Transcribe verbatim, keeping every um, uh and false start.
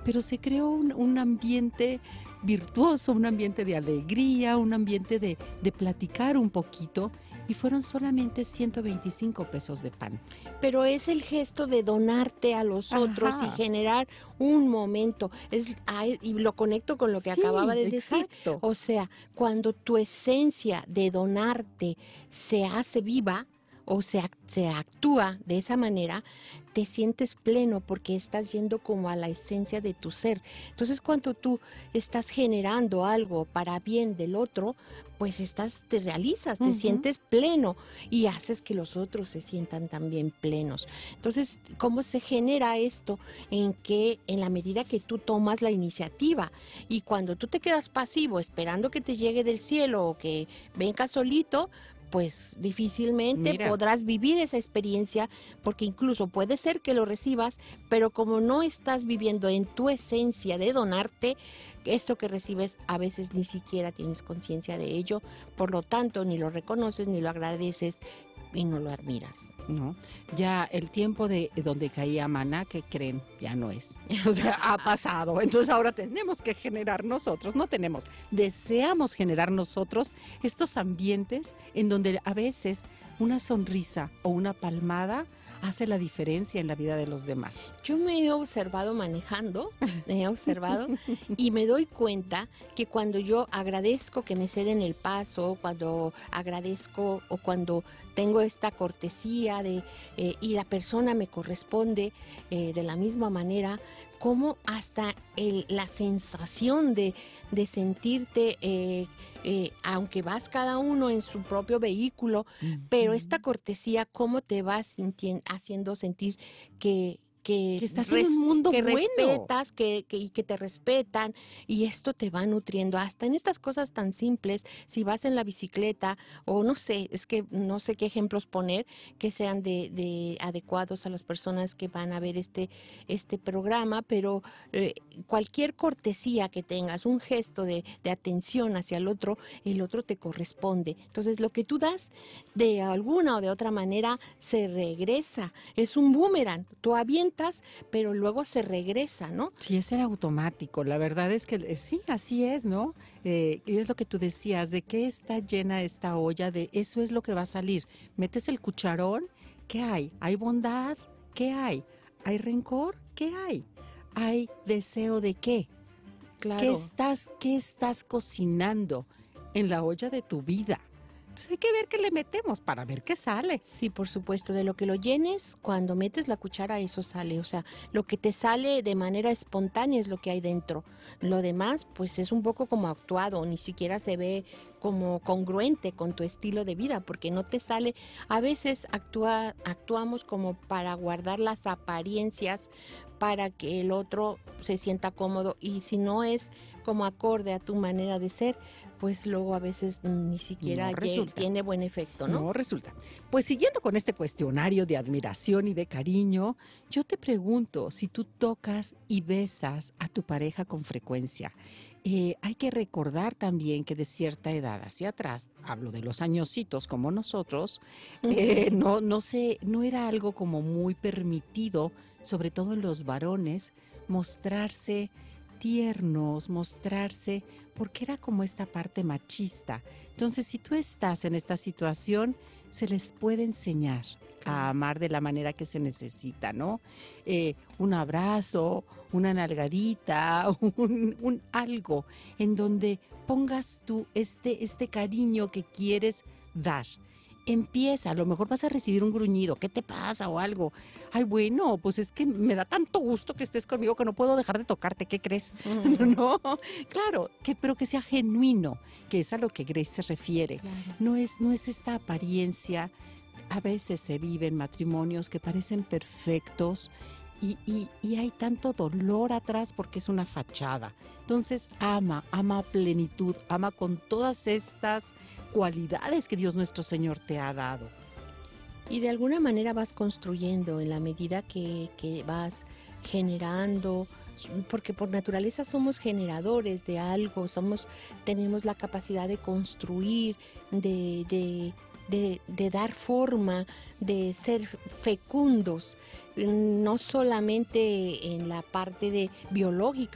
pero se creó un, un ambiente virtuoso, un ambiente de alegría, un ambiente de, de platicar un poquito, y fueron solamente ciento veinticinco pesos de pan. Pero es el gesto de donarte a los otros Ajá. y generar un momento. Es, ay, y lo conecto con lo que Sí, acababa de decir. exacto. O sea, cuando tu esencia de donarte se hace viva o se, ac- se actúa de esa manera, te sientes pleno porque estás yendo como a la esencia de tu ser. Entonces, cuando tú estás generando algo para bien del otro, pues estás, te realizas, te Ujú. sientes pleno y haces que los otros se sientan también plenos. Entonces, ¿cómo se genera esto? En que en la medida que tú tomas la iniciativa y cuando tú te quedas pasivo esperando que te llegue del cielo o que venga solito, pues difícilmente Mira. podrás vivir esa experiencia, porque incluso puede ser que lo recibas, pero como no estás viviendo en tu esencia de donarte, eso que recibes a veces ni siquiera tienes conciencia de ello, por lo tanto ni lo reconoces, ni lo agradeces y no lo admiras. No, ya el tiempo de donde caía maná, ¿qué creen? Ya no es. O sea, ha pasado. Entonces ahora tenemos que generar nosotros, no tenemos, deseamos generar nosotros estos ambientes en donde a veces una sonrisa o una palmada hace la diferencia en la vida de los demás. Yo me he observado manejando, me he observado y me doy cuenta que cuando yo agradezco que me ceden el paso, cuando agradezco o cuando tengo esta cortesía de eh, y la persona me corresponde eh, de la misma manera, como hasta el, la sensación de, de sentirte, eh, eh, aunque vas cada uno en su propio vehículo, Mm. pero esta cortesía, ¿cómo te vas sintien- haciendo sentir que, que, Que estás res- en un mundo que bueno. respetas, que, que, y que te respetan? Y esto te va nutriendo hasta en estas cosas tan simples. Si vas en la bicicleta o no sé, es que no sé qué ejemplos poner que sean de, de adecuados a las personas que van a ver este, este programa, pero eh, cualquier cortesía que tengas, un gesto de, de atención hacia el otro, el otro te corresponde. Entonces lo que tú das de alguna o de otra manera se regresa, es un boomerang, tú avientas, pero luego se regresa, ¿no? Sí, es el automático. La verdad es que eh, sí, así es, ¿no? Eh, y es lo que tú decías, de qué está llena esta olla, de eso es lo que va a salir. Metes el cucharón, ¿qué hay? ¿Hay bondad? ¿Qué hay? ¿Hay rencor? ¿Qué hay? ¿Hay deseo de qué? Claro. ¿Qué estás, qué estás cocinando en la olla de tu vida? Entonces hay que ver qué le metemos para ver qué sale. Sí, por supuesto, de lo que lo llenes, cuando metes la cuchara eso sale, o sea, lo que te sale de manera espontánea es lo que hay dentro. Lo demás, pues es un poco como actuado, ni siquiera se ve como congruente con tu estilo de vida, porque no te sale, a veces actúa, actuamos como para guardar las apariencias para que el otro se sienta cómodo, y si no es como acorde a tu manera de ser, pues luego a veces ni siquiera No resulta. tiene buen efecto, ¿no? No resulta. Pues siguiendo con este cuestionario de admiración y de cariño, yo te pregunto, si tú tocas y besas a tu pareja con frecuencia, eh, hay que recordar también que de cierta edad hacia atrás, hablo de los añositos como nosotros, eh, no, no sé, no era algo como muy permitido, sobre todo en los varones, mostrarse tiernos, mostrarse, porque era como esta parte machista. Entonces, si tú estás en esta situación, se les puede enseñar a amar de la manera que se necesita, ¿no? Eh, un abrazo, una nalgadita, un, un algo en donde pongas tú este, este cariño que quieres dar. Empieza, a lo mejor vas a recibir un gruñido, ¿qué te pasa? O algo. Ay, bueno, pues es que me da tanto gusto que estés conmigo que no puedo dejar de tocarte, ¿qué crees? Mm. No, claro, que, pero que sea genuino, que es a lo que Grace se refiere. Claro. No es, no es esta apariencia. A veces se viven matrimonios que parecen perfectos y, y, y hay tanto dolor atrás porque es una fachada. Entonces ama, ama a plenitud, ama con todas estas cualidades que Dios nuestro Señor te ha dado. Y de alguna manera vas construyendo en la medida que, que vas generando, porque por naturaleza somos generadores de algo, somos, tenemos la capacidad de construir, de, de, de, de dar forma, de ser fecundos. no solamente en la parte de biológica,